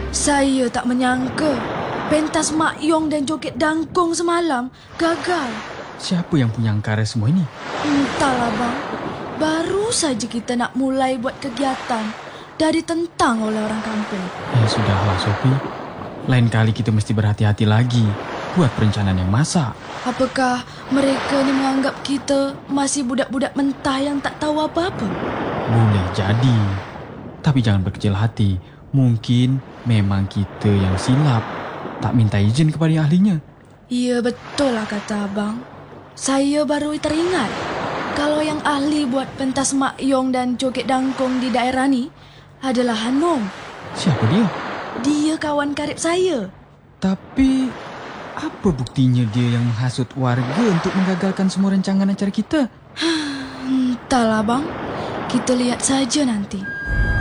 Saya tak menyangka pentas Mak Yong dan joget dangkong semalam gagal. Siapa yang menyangkara semua ini? Entahlah bang, baru saja kita nak mulai buat kegiatan dah ditentang oleh orang kampung. Sudahlah Sophie. Lain kali kita mesti berhati-hati lagi buat perencanaan yang masak. Apakah mereka ni menganggap kita masih budak-budak mentah yang tak tahu apa-apa? Boleh jadi. Tapi jangan berkecil hati. Mungkin memang kita yang silap, tak minta izin kepada ahlinya. Ya, betul lah kata abang. Saya baru teringat kalau yang ahli buat pentas Mak Yong dan joget dangkong di daerah ni adalah Hanong. Siapa dia? Dia kawan karib saya. Tapi apa buktinya dia yang menghasut warga untuk menggagalkan semua rancangan acara kita? Entahlah bang, kita lihat saja nanti.